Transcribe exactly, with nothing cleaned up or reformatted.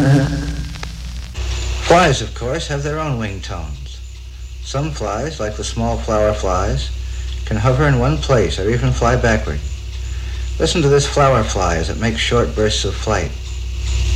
Flies, of course, have their own wing tones. Some flies, like the small flower flies, can hover in one place or even fly backward. Listen to this flower fly as it makes short bursts of flight.